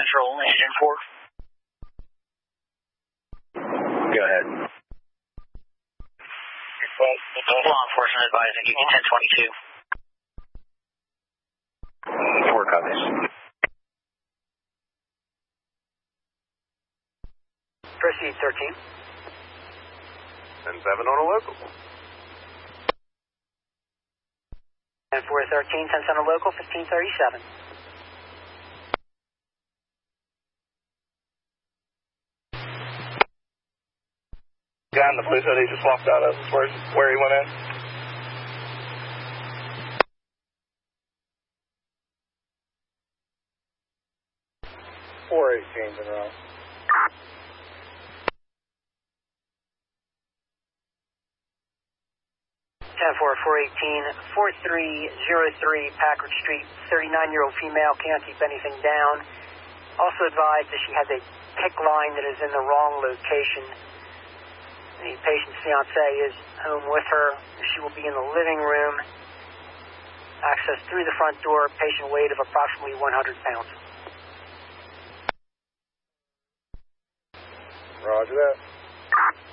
Central, Engine 4. Go ahead. Law enforcement advising you 1022. 4 copies. Proceed, 13. And 7 on a local. And 413, 10 on a local, 1537. Guy in the police hoodie just walked out of where he went in. 418's in row. 10-4, 418, 4303 Packard Street, 39-year-old female, can't keep anything down. Also advised that she has a PIC line that is in the wrong location. The patient's fiancé is home with her. She will be in the living room. Access through the front door, patient weight of approximately 100 pounds. Roger that.